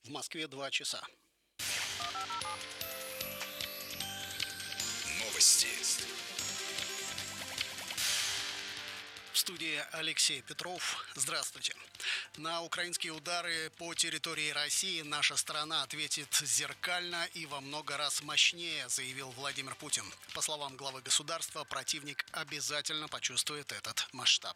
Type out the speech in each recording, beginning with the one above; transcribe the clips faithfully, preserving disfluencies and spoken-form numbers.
В Москве два часа. Новости. В студии Алексей Петров. Здравствуйте. На украинские удары по территории России наша страна ответит зеркально и во много раз мощнее, заявил Владимир Путин. По словам главы государства, противник обязательно почувствует этот масштаб.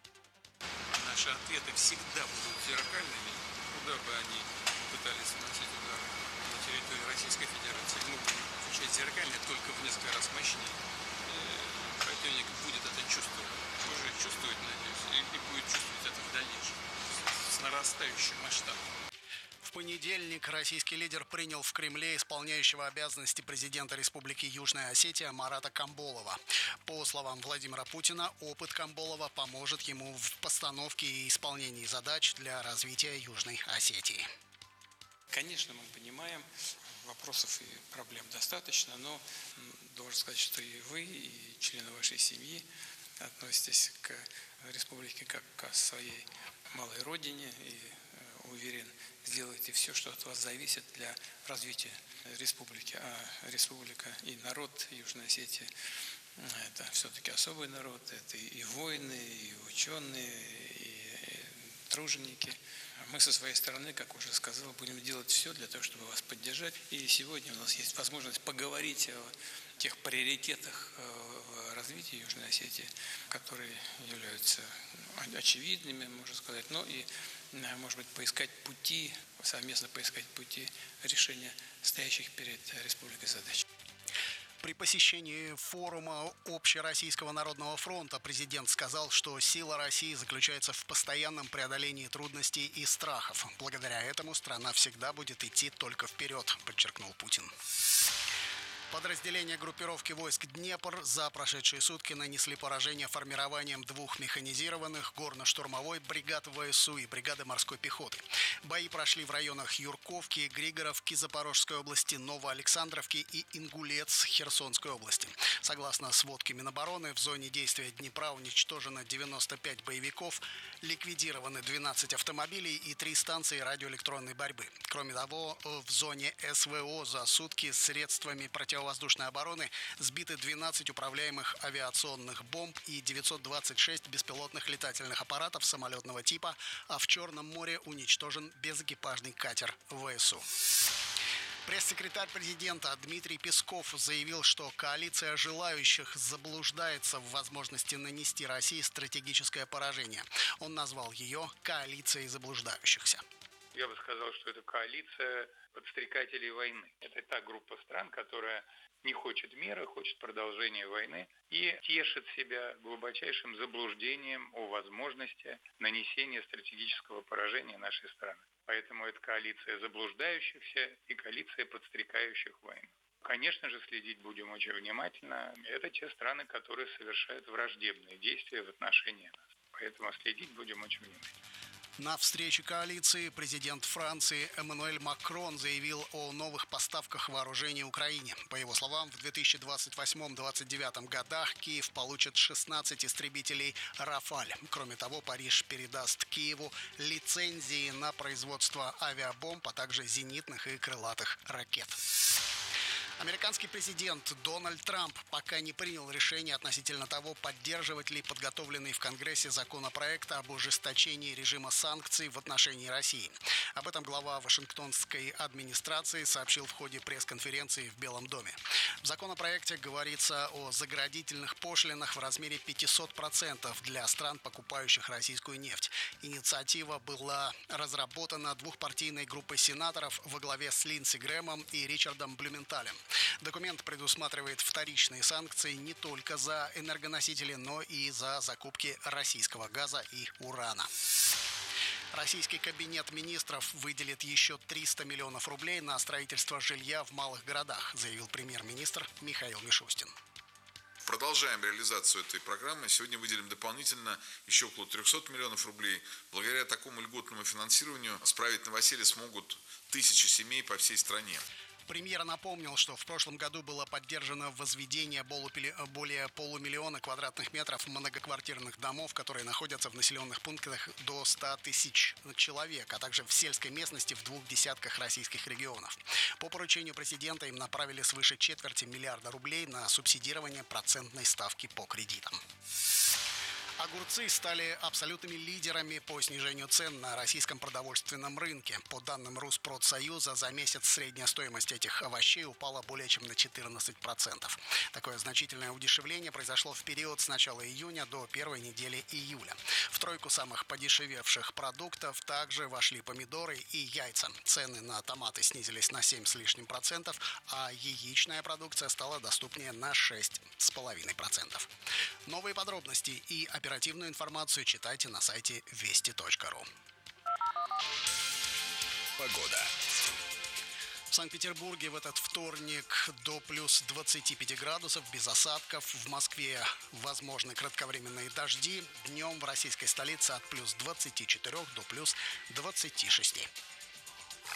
Наши ответы всегда будут зеркальными, куда бы они пытались наносить удары на территории Российской Федерации. Мы будем отвечать зеркально, только в несколько раз мощнее. Противник будет это чувствовать, уже чувствует, надеюсь, и, и будет чувствовать это в дальнейшем, с нарастающим масштабом. В понедельник российский лидер принял в Кремле исполняющего обязанности президента Республики Южная Осетия Марата Камболова. По словам Владимира Путина, опыт Камболова поможет ему в постановке и исполнении задач для развития Южной Осетии. Конечно, мы понимаем, вопросов и проблем достаточно, но должен сказать, что и вы, и члены вашей семьи относитесь к республике как к своей малой родине и, уверен, сделаете все, что от вас зависит для развития республики. А республика и народ Южной Осетии – это все-таки особый народ, это и воины, и ученые, и труженики. Мы со своей стороны, как уже сказал, будем делать все для того, чтобы вас поддержать. И сегодня у нас есть возможность поговорить о тех приоритетах в развитии Южной Осетии, которые являются очевидными, можно сказать, но и, может быть, поискать пути, совместно поискать пути решения стоящих перед республикой задач. При посещении форума Общероссийского народного фронта президент сказал, что сила России заключается в постоянном преодолении трудностей и страхов. Благодаря этому страна всегда будет идти только вперед, подчеркнул Путин. Подразделения группировки войск «Днепр» за прошедшие сутки нанесли поражение формированием двух механизированных горно-штурмовой бригад ВСУ и бригады морской пехоты. Бои прошли в районах Юрковки, Григоровки Запорожской области, Новоалександровки и Ингулец Херсонской области. Согласно сводке Минобороны, в зоне действия Днепра уничтожено девяносто пять боевиков, ликвидированы двенадцать автомобилей и три станции радиоэлектронной борьбы. Кроме того, в зоне СВО за сутки средствами противодействия воздушной обороны сбиты двенадцать управляемых авиационных бомб и девятьсот двадцать шесть беспилотных летательных аппаратов самолетного типа, а в Черном море уничтожен безэкипажный катер ВСУ. Пресс-секретарь президента Дмитрий Песков заявил, что коалиция желающих заблуждается в возможности нанести России стратегическое поражение. Он назвал ее коалицией заблуждающихся. Я бы сказал, что это коалиция подстрекателей войны. Это та группа стран, которая не хочет мира, хочет продолжения войны и тешит себя глубочайшим заблуждением о возможности нанесения стратегического поражения нашей страны. Поэтому это коалиция заблуждающихся и коалиция подстрекающих войну. Конечно же, следить будем очень внимательно. Это те страны, которые совершают враждебные действия в отношении нас. Поэтому следить будем очень внимательно. На встрече коалиции президент Франции Эммануэль Макрон заявил о новых поставках вооружений Украине. По его словам, в две тысячи двадцать восьмом — две тысячи двадцать девятом годах Киев получит шестнадцать истребителей «Рафаль». Кроме того, Париж передаст Киеву лицензии на производство авиабомб, а также зенитных и крылатых ракет. Американский президент Дональд Трамп пока не принял решение относительно того, поддерживать ли подготовленный в Конгрессе законопроект об ужесточении режима санкций в отношении России. Об этом глава Вашингтонской администрации сообщил в ходе пресс-конференции в Белом доме. В законопроекте говорится о заградительных пошлинах в размере пятьсот процентов для стран, покупающих российскую нефть. Инициатива была разработана двухпартийной группой сенаторов во главе с Линдси Грэмом и Ричардом Блюменталем. Документ предусматривает вторичные санкции не только за энергоносители, но и за закупки российского газа и урана. Российский кабинет министров выделит еще триста миллионов рублей на строительство жилья в малых городах, заявил премьер-министр Михаил Мишустин. Продолжаем реализацию этой программы. Сегодня выделим дополнительно еще около трехсот миллионов рублей. Благодаря такому льготному финансированию справить новоселье смогут тысячи семей по всей стране. Премьер напомнил, что в прошлом году было поддержано возведение более полумиллиона квадратных метров многоквартирных домов, которые находятся в населенных пунктах до ста тысяч человек, а также в сельской местности в двух десятках российских регионов. По поручению президента им направили свыше четверти миллиарда рублей на субсидирование процентной ставки по кредитам. Огурцы стали абсолютными лидерами по снижению цен на российском продовольственном рынке. По данным Rusprotsoюза, за месяц средняя стоимость этих овощей упала более чем на четырнадцать процентов. Такое значительное удешевление произошло в период с начала июня до первой недели июля. В тройку самых подешевевших продуктов также вошли помидоры и яйца. Цены на томаты снизились на семь с лишним процентов, а яичная продукция стала доступнее на шесть с половиной процентов. Новые подробности и оперативную информацию читайте на сайте вести точка ру. Погода. В Санкт-Петербурге в этот вторник до плюс двадцати пяти градусов, без осадков. В Москве возможны кратковременные дожди. Днем в российской столице от плюс двадцати четырёх до плюс двадцати шести.